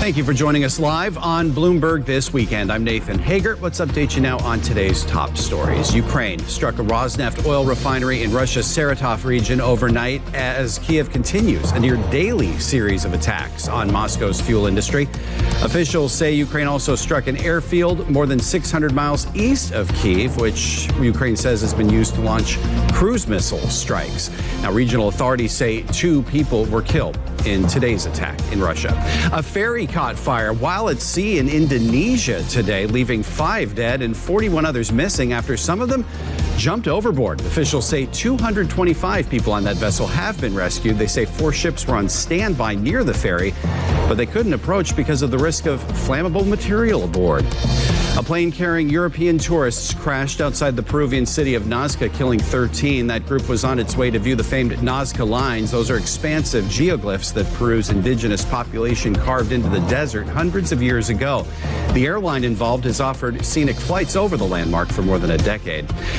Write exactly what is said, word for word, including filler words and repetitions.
Thank you for joining us live on Bloomberg this weekend. I'm Nathan Hager. Let's update you now on today's top stories. Ukraine struck a Rosneft oil refinery in Russia's Saratov region overnight as Kiev continues a near daily series of attacks on Moscow's fuel industry. Officials say Ukraine also struck an airfield more than six hundred miles east of Kyiv, which Ukraine says has been used to launch cruise missile strikes. Now, regional authorities say two people were killed in today's attack in Russia. A ferry caught fire while at sea in Indonesia today, leaving five dead and forty-one others missing after some of them jumped overboard. Officials say two hundred twenty-five people on that vessel have been rescued. They say four ships were on standby near the ferry, but they couldn't approach because of the risk of flammable material aboard. A plane carrying European tourists crashed outside the Peruvian city of Nazca, killing thirteen. That group was on its way to view the famed Nazca lines. Those are expansive geoglyphs that Peru's indigenous population carved into the desert hundreds of years ago. The airline involved has offered scenic flights over the landmark for more than a decade.